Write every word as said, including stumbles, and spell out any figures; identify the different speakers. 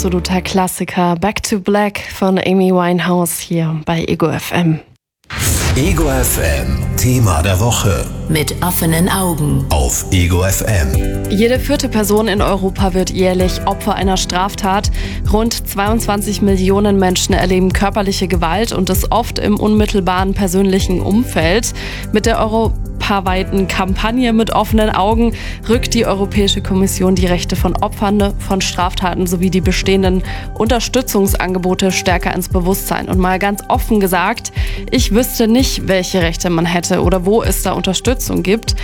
Speaker 1: absoluter Klassiker. Back to Black von Amy Winehouse hier bei Ego F M.
Speaker 2: Ego F M, Thema der Woche.
Speaker 3: Mit offenen Augen.
Speaker 2: Auf Ego F M.
Speaker 1: Jede vierte Person in Europa wird jährlich Opfer einer Straftat. Rund zweiundzwanzig Millionen Menschen erleben körperliche Gewalt und das oft im unmittelbaren persönlichen Umfeld. Mit der europaweiten Kampagne mit offenen Augen rückt die Europäische Kommission die Rechte von Opfern von Straftaten sowie die bestehenden Unterstützungsangebote stärker ins Bewusstsein. Und mal ganz offen gesagt, ich wüsste nicht, welche Rechte man hätte oder wo es da Unterstützung gibt.